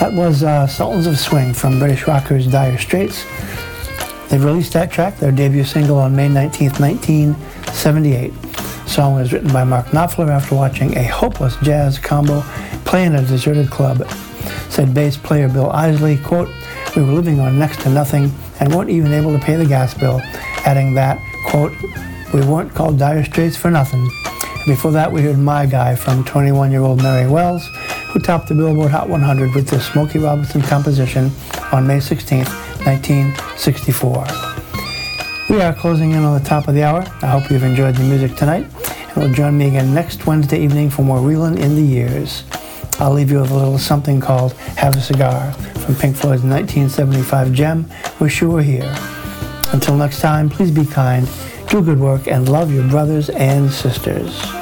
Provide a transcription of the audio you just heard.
That was Sultans of Swing from British rockers Dire Straits. They released that track, their debut single, on May 19th, 1978. The song was written by Mark Knopfler after watching a hopeless jazz combo play in a deserted club. Said bass player Bill Isley, quote, "We were living on next to nothing and weren't even able to pay the gas bill," adding that, quote, "We weren't called Dire Straits for nothing." And before that, we heard My Guy from 21-year-old Mary Wells, who topped the Billboard Hot 100 with this Smokey Robinson composition on May 16th, 1964. We are closing in on the top of the hour. I hope you've enjoyed the music tonight, and will join me again next Wednesday evening for more Reelin' in the Years. I'll leave you with a little something called Have a Cigar from Pink Floyd's 1975 gem, Wish You Were Here. Until next time, please be kind, do good work, and love your brothers and sisters.